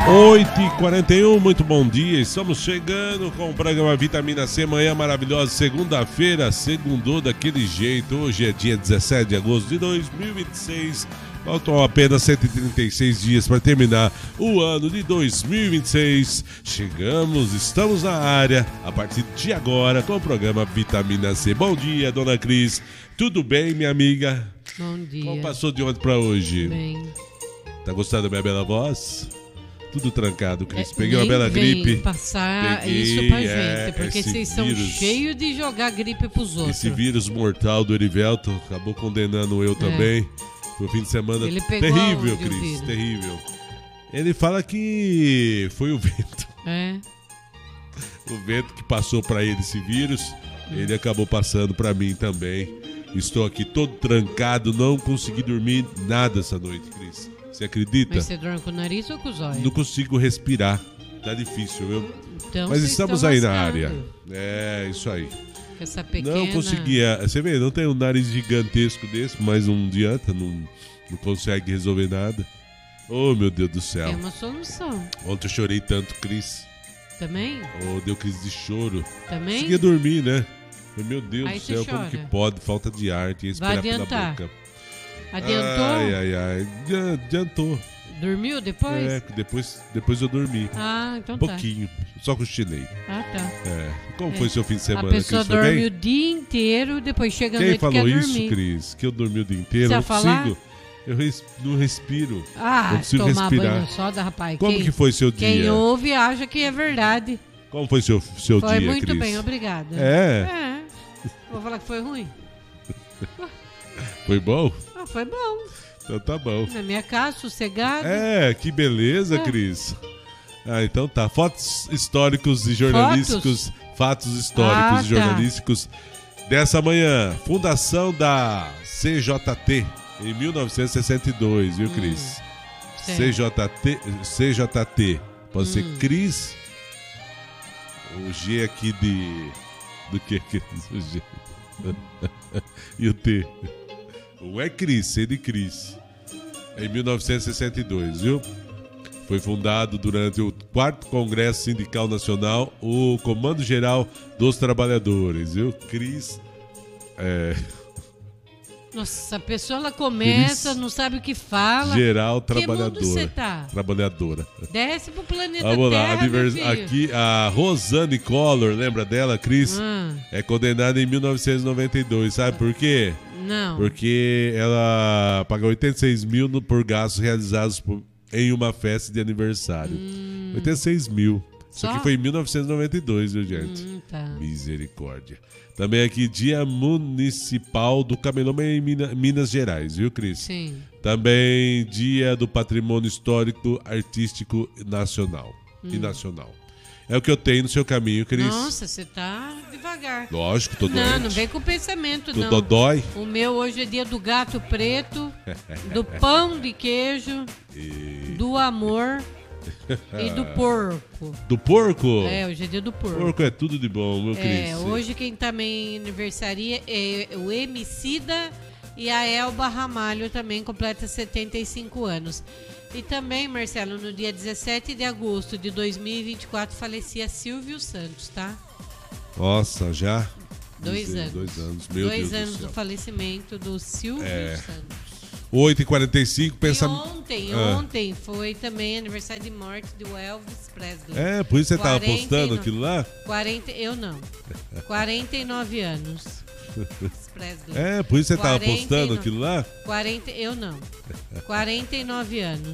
8h41, muito bom dia. Estamos chegando com o programa Vitamina C. Manhã maravilhosa, segunda-feira, segundou daquele jeito. Hoje é dia 17 de agosto de 2026. Faltam apenas 136 dias para terminar o ano de 2026. Estamos na área a partir de agora com o programa Vitamina C. Bom dia, dona Cris. Tudo bem, minha amiga? Bom dia. Como passou de ontem para hoje? Bem. Tá gostando da minha bela voz? Tudo trancado, Cris. Peguei uma bela gripe. Passar isso pra gente, porque vocês são cheios de jogar gripe pros outros. Esse vírus mortal do Erivelto acabou condenando eu também. Foi um fim de semana terrível, Cris, terrível. Ele fala que foi o vento. O vento que passou pra ele esse vírus, ele acabou passando pra mim também. Estou aqui todo trancado, não consegui dormir nada essa noite, Cris. Você acredita? Mas você dorme com o nariz ou com os olhos? Não consigo respirar. Tá difícil, viu? Então, mas estamos aí na área. É, isso aí. Essa pequena... Não conseguia. Você vê, não tem um nariz gigantesco desse, mas não adianta, não consegue resolver nada. Oh, meu Deus do céu. Tem uma solução. Ontem eu chorei tanto, Cris. Também? Oh, deu crise de choro. Também? Conseguia dormir, né? Meu Deus aí do céu, como que pode? Falta de ar, tinha que esperar pela boca. Adiantou? Ai. Adiantou. Dormiu depois? É, depois eu dormi. Ah, então tá. Pouquinho, só cochilei. Ah, tá. É. Como foi seu fim de semana, A pessoa Cris? dorme o dia inteiro, depois chega a noite e quer dormir. Quem falou isso, Cris? Que eu dormi o dia inteiro? Você Não falar? consigo. Eu não respiro. Ah, não consigo tomar respirar. banho soda, rapaz. Como que foi seu dia? Quem ouve acha que é verdade. Como foi seu dia, Foi muito Cris? bem, obrigada. É? Vou falar que foi ruim? Foi bom? Ah, foi bom. Então tá bom. Na minha casa, sossegado. É, que beleza, Cris. Ah, então tá. Fatos históricos e jornalísticos. Fatos históricos e jornalísticos dessa manhã. Fundação da CJT em 1962, viu, Cris? CJT. Pode ser Cris. O G aqui do que, Cris? O G. E o T. O é Cris, C de Cris. Em 1962, viu? Foi fundado durante o 4º Congresso Sindical Nacional o Comando Geral dos Trabalhadores, viu? Cris. Nossa, a pessoa ela começa, não sabe o que fala. Geral Trabalhadora. Que mundo você tá? Trabalhadora. Desce pro planeta Vamos Terra, lá, aqui a Rosane Collor, lembra dela, Cris? É condenada em 1992, sabe por quê? Não. Porque ela pagou 86 mil por gastos realizados em uma festa de aniversário. 86 mil. Isso aqui foi em 1992, viu, gente? Tá. Misericórdia. Também aqui, Dia Municipal do Cameloma em Minas Gerais, viu, Cris? Sim. Também Dia do Patrimônio Histórico Artístico Nacional e Nacional. É o que eu tenho no seu caminho, Cris. Nossa, você tá devagar. Lógico, tô doente. Não vem com pensamento, não. Dodói? O meu hoje é dia do gato preto, do pão de queijo, do amor e do porco. Do porco? É, hoje é dia do porco. Porco é tudo de bom, meu Cris. Hoje quem também aniversaria é o Emicida e a Elba Ramalho também completa 75 anos. E também, Marcelo, no dia 17 de agosto de 2024 falecia Silvio Santos, tá? Nossa, já? 2 anos. 2 anos, meu Deus do céu. 2 anos do falecimento do Silvio Santos. 8h45, Ontem foi também aniversário de morte do Elvis Presley. É, por isso você tava postando aquilo lá? 49 anos. Presley. É, por isso você tava postando aquilo lá? 49 anos.